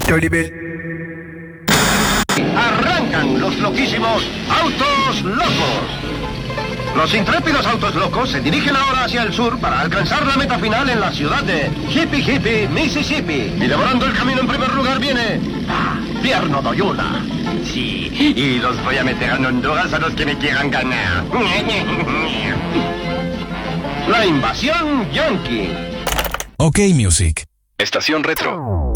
Arrancan los loquísimos Autos Locos. Los intrépidos Autos Locos se dirigen ahora hacia el sur para alcanzar la meta final en la ciudad de Hippie Hippie, Mississippi. Y devorando el camino en primer lugar viene... Tierno Doyuna. Sí, y los voy a meter en Honduras a los que me quieran ganar. La invasión Yankee. OK Music. Estación Retro.